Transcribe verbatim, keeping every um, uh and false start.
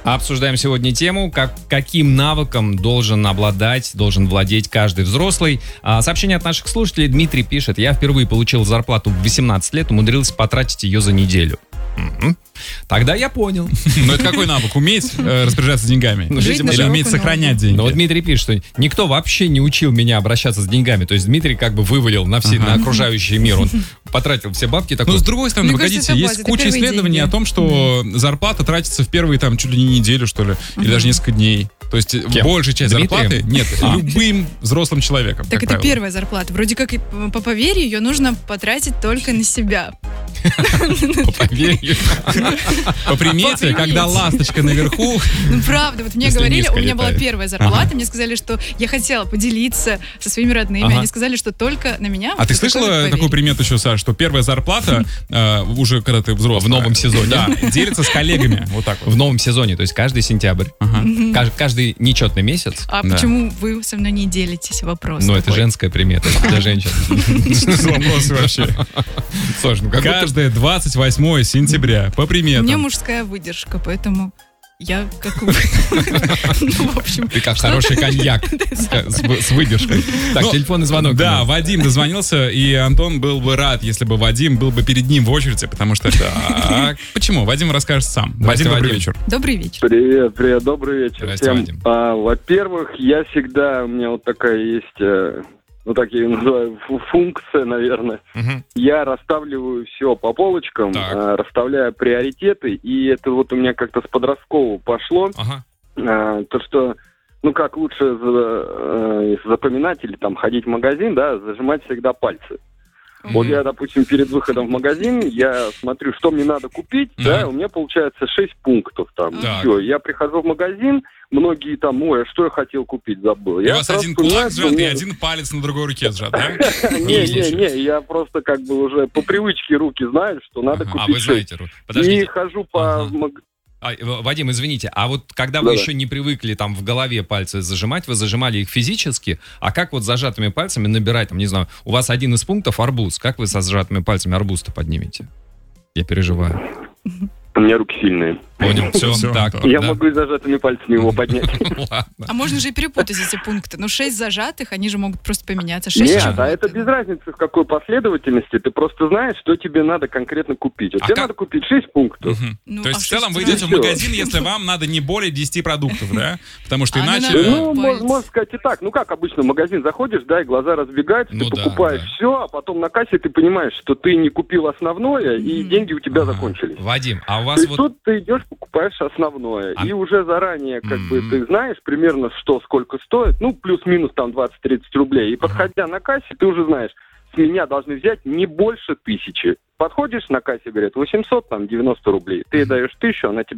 Обсуждаем сегодня тему, как, каким навыком должен обладать, должен владеть каждый взрослый. А, сообщение от наших слушателей. Дмитрий пишет: я впервые получил зарплату в восемнадцать лет, умудрился потратить ее за неделю. Угу. Тогда я понял. Но это какой навык? Уметь э, распоряжаться деньгами? Ну, или уметь сохранять деньги? Ну вот Дмитрий пишет, что никто вообще не учил меня обращаться с деньгами. То есть Дмитрий как бы вывалил на, все, ага. на окружающий мир. Он потратил все бабки. Такой... Ну, с другой стороны, погодите, есть куча исследований деньги. О том, что да. зарплата тратится в первые там чуть ли не неделю, что ли, uh-huh. или даже несколько дней. То есть Кем? большая часть Дмитрием? зарплаты нет а. любым взрослым человеком. Так это правило. Первая зарплата. Вроде как по поверью ее нужно потратить только на себя. По поверью. По примете, когда ласточка наверху. Ну правда, вот мне говорили, у меня была первая зарплата, мне сказали, что я хотела поделиться со своими родными, они сказали, что только на меня. А ты слышала такую примету еще, Саш, что первая зарплата уже когда ты взрослый в новом сезоне, да, делится с коллегами, вот так вот. В новом сезоне, то есть каждый сенябрь, каждый нечетный месяц. А почему вы со мной не делитесь? Вопрос. Ну это женская примета для женщин. Вопросы вообще. Сложно. Каждое двадцать восьмое сентября, по приметам. У меня мужская выдержка, поэтому я как бы... в общем, ты как хороший коньяк с выдержкой. Так, телефонный звонок. Да, Вадим дозвонился, и Антон был бы рад, если бы Вадим был бы перед ним в очереди, потому что... Так, почему? Вадим расскажет сам. Вадим, добрый вечер. Добрый вечер. Привет, привет, добрый вечер. Здравствуйте, Вадим. Во-первых, я всегда, у меня вот такая есть... Ну, так я ее называю, функция, наверное. Uh-huh. Я расставливаю все по полочкам, э, расставляю приоритеты, и это вот у меня как-то с подросткового пошло. Uh-huh. Э, то, что, ну, как лучше за, э, запоминать или там ходить в магазин, да, зажимать всегда пальцы. Uh-huh. Вот я, допустим, перед выходом в магазин, я смотрю, что мне надо купить, uh-huh. да, у меня получается шесть пунктов там. Uh-huh. Все, я прихожу в магазин, многие там, ой, а что я хотел купить, забыл. У вас один кулак сжат и один палец на другой руке сжат, да? Не-не-не, я просто как бы уже по привычке руки знаю, что надо купить. А вы знаете, подождите. И хожу по... А, Вадим, извините, а вот когда вы да, еще не привыкли там в голове пальцы зажимать, вы зажимали их физически, а как вот с зажатыми пальцами набирать, там, не знаю, у вас один из пунктов арбуз, как вы со сжатыми пальцами арбуз-то поднимете? Я переживаю. У меня руки сильные. Понял, все, все так. Я да. могу и зажатыми пальцами его поднять. А можно же и перепутать эти пункты. Ну, шесть зажатых, они же могут просто поменяться. шесть Нет, а это без разницы, в какой последовательности. Ты просто знаешь, что тебе надо конкретно купить. Вот тебе надо купить шесть пунктов. То есть в целом вы идете в магазин, если вам надо не более десяти продуктов, да? Потому что иначе... Ну, можно сказать и так. Ну, как обычно, в магазин заходишь, да, и глаза разбегаются, ты покупаешь все, а потом на кассе ты понимаешь, что ты не купил основное, и деньги у тебя закончились. Вадим, а у вас и вот... тут ты идешь, покупаешь основное, а... и уже заранее, как mm-hmm. бы, ты знаешь примерно, что, сколько стоит, ну, плюс-минус там двадцать-тридцать рублей, и, подходя uh-huh. на кассе, ты уже знаешь, с меня должны взять не больше тысячи. Подходишь на кассе, говорят, восемьсот, там, девяносто рублей, ты даешь тысячу, она тебе